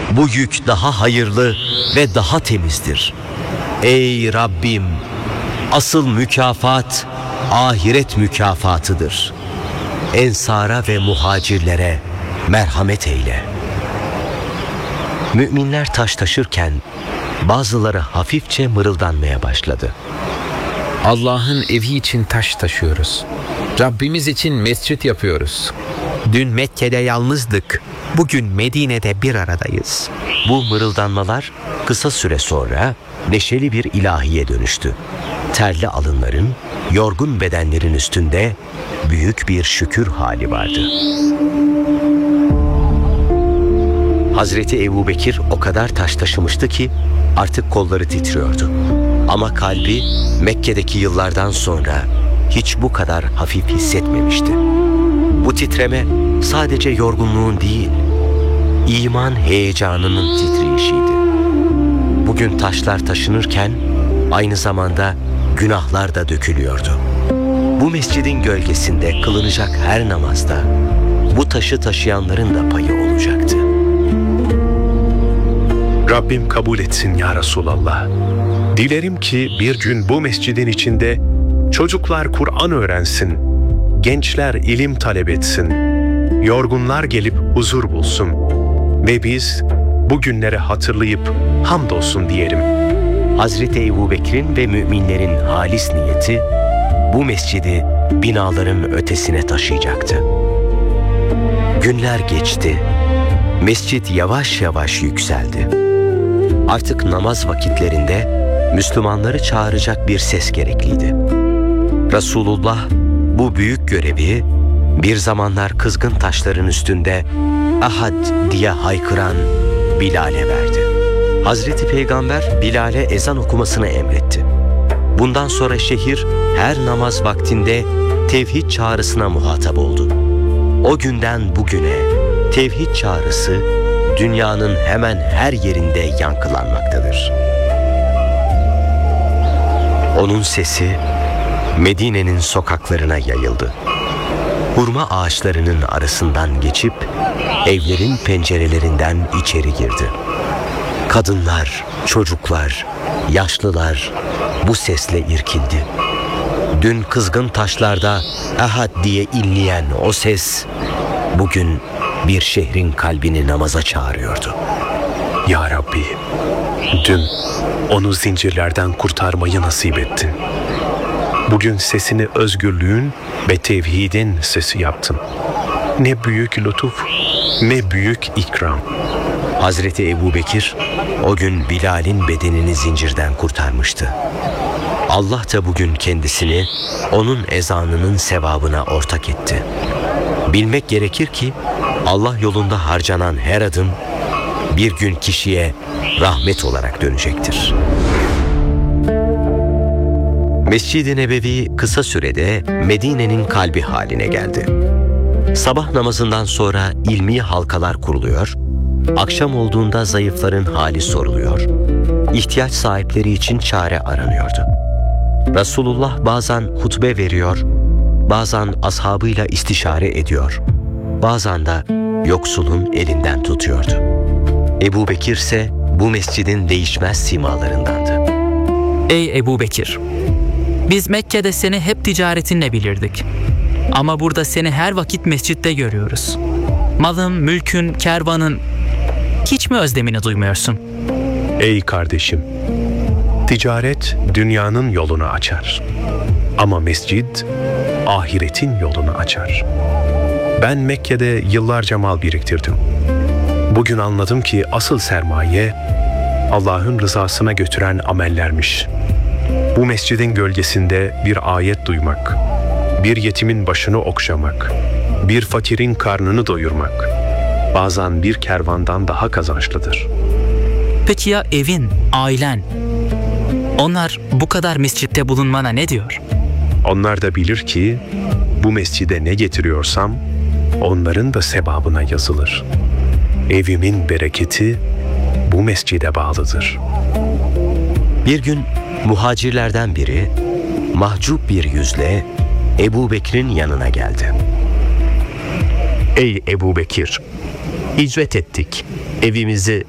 Bu yük daha hayırlı ve daha temizdir. Ey Rabbim! Asıl mükafat ahiret mükafatıdır. Ensara ve muhacirlere merhamet eyle. Müminler taş taşırken bazıları hafifçe mırıldanmaya başladı. Allah'ın evi için taş taşıyoruz. Rabbimiz için mescit yapıyoruz. Dün Mekke'de yalnızdık. Bugün Medine'de bir aradayız. Bu mırıldanmalar kısa süre sonra neşeli bir ilahiye dönüştü. Terli alınların, yorgun bedenlerin üstünde büyük bir şükür hali vardı. Hazreti Ebubekir o kadar taş taşımıştı ki artık kolları titriyordu. Ama kalbi Mekke'deki yıllardan sonra hiç bu kadar hafif hissetmemişti. Bu titreme sadece yorgunluğun değil, iman heyecanının titreyişiydi. Bugün taşlar taşınırken aynı zamanda günahlar da dökülüyordu. Bu mescidin gölgesinde kılınacak her namazda bu taşı taşıyanların da payı olacaktı. Rabbim kabul etsin ya Resulallah. Dilerim ki bir gün bu mescidin içinde çocuklar Kur'an öğrensin, gençler ilim talep etsin, yorgunlar gelip huzur bulsun ve biz bu günleri hatırlayıp hamdolsun diyelim. Hazreti Ebubekir'in ve müminlerin halis niyeti bu mescidi binaların ötesine taşıyacaktı. Günler geçti. Mescit yavaş yavaş yükseldi. Artık namaz vakitlerinde Müslümanları çağıracak bir ses gerekliydi. Resulullah bu büyük görevi bir zamanlar kızgın taşların üstünde "Ahad" diye haykıran Bilal'e verdi. Hazreti Peygamber Bilal'e ezan okumasını emretti. Bundan sonra şehir her namaz vaktinde tevhid çağrısına muhatap oldu. O günden bugüne tevhid çağrısı dünyanın hemen her yerinde yankılanmaktadır. Onun sesi Medine'nin sokaklarına yayıldı. Hurma ağaçlarının arasından geçip evlerin pencerelerinden içeri girdi. Kadınlar, çocuklar, yaşlılar bu sesle irkildi. Dün kızgın taşlarda "Ahad" diye inleyen o ses bugün bir şehrin kalbini namaza çağırıyordu. Ya Rabbi, dün onu zincirlerden kurtarmayı nasip ettin. Bugün sesini özgürlüğün ve tevhidin sesi yaptın. Ne büyük lütuf, ne büyük ikram. Hazreti Ebubekir o gün Bilal'in bedenini zincirden kurtarmıştı. Allah da bugün kendisini onun ezanının sevabına ortak etti. Bilmek gerekir ki Allah yolunda harcanan her adım bir gün kişiye rahmet olarak dönecektir. Mescid-i Nebevi kısa sürede Medine'nin kalbi haline geldi. Sabah namazından sonra ilmi halkalar kuruluyor, akşam olduğunda zayıfların hali soruluyor, ihtiyaç sahipleri için çare aranıyordu. Resulullah bazen hutbe veriyor, bazen ashabıyla istişare ediyor, bazen de yoksulun elinden tutuyordu. Ebubekir ise bu mescidin değişmez simalarındandı. Ey Ebubekir! Biz Mekke'de seni hep ticaretinle bilirdik. Ama burada seni her vakit mescitte görüyoruz. Malın, mülkün, kervanın hiç mi özlemini duymuyorsun? Ey kardeşim, ticaret dünyanın yolunu açar. Ama mescid ahiretin yolunu açar. Ben Mekke'de yıllarca mal biriktirdim. Bugün anladım ki asıl sermaye Allah'ın rızasına götüren amellermiş. Bu mescidin gölgesinde bir ayet duymak, bir yetimin başını okşamak, bir fakirin karnını doyurmak, bazen bir kervandan daha kazançlıdır. Peki ya evin, ailen? Onlar bu kadar mescitte bulunmana ne diyor? Onlar da bilir ki bu mescide ne getiriyorsam onların da sevabına yazılır. Evimin bereketi bu mescide bağlıdır. Bir gün muhacirlerden biri mahcup bir yüzle Ebubekir'in yanına geldi. Ey Ebubekir! Hicret ettik. Evimizi